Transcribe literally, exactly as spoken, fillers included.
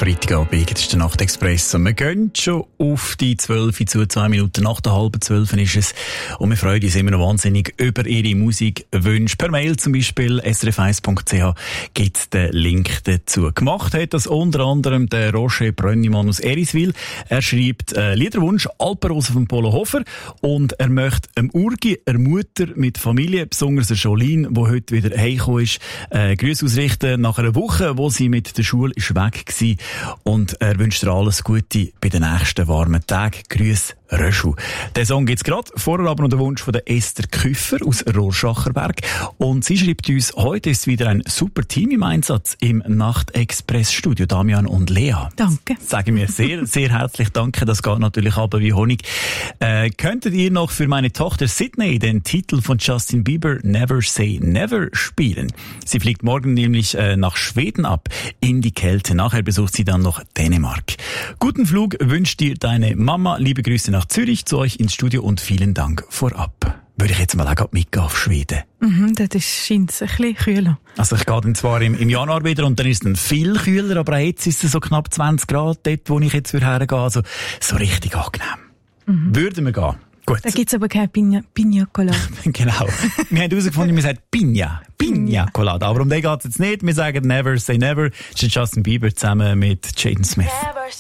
Freitagabend, das ist der Nachtexpress. Und wir gehen schon auf die zwölf, zu zwei Minuten nach der halben zwölf ist es. Und wir freuen uns immer noch wahnsinnig über Ihre Musikwünsche. Per Mail zum Beispiel s r f eins punkt c h gibt es den Link dazu. Gemacht hat das unter anderem der Roger Brönnimann aus Eriswil. Er schreibt äh, Liederwunsch Alpenrose von Polo Hofer und er möchte einem Urgi, einer Mutter mit Familie, besonders der Jolene, die heute wieder heimgekommen ist, äh, Grüße ausrichten nach einer Woche, wo sie mit der Schule ist weg war. Und er wünscht dir alles Gute bei den nächsten warmen Tagen. Grüß Röschel. Den Song gibt's gerade. Vorher aber noch der Wunsch von der Esther Küffer aus Rorschacherberg. Und sie schreibt uns, heute ist wieder ein super Team im Einsatz im Nachtexpress-Studio. Damian und Lea. Danke. Sagen wir sehr, sehr herzlich danke. Das geht natürlich aber wie Honig. Äh, könntet ihr noch für meine Tochter Sydney den Titel von Justin Bieber Never Say Never spielen? Sie fliegt morgen nämlich äh, nach Schweden ab, in die Kälte. Nachher besucht sie dann noch Dänemark. Guten Flug wünscht dir deine Mama. Liebe Grüße nach Zürich zu euch ins Studio und vielen Dank vorab. Würde ich jetzt mal auch mitgehen auf Schweden. Mhm, dort scheint es ein bisschen kühler. Also ich gehe dann zwar im, im Januar wieder und dann ist es dann viel kühler, aber auch jetzt ist es so knapp zwanzig Grad dort, wo ich jetzt hergehen würde. Also so richtig angenehm. Mhm. Würden wir gehen. Gut. Da gibt's aber keine Pina, Pina Colada. Genau. Wir haben herausgefunden, wir sagen Pina. Pina Colada. Aber um den geht's jetzt nicht. Wir sagen Never Say Never. Das ist Justin Bieber zusammen mit Jaden Smith. Never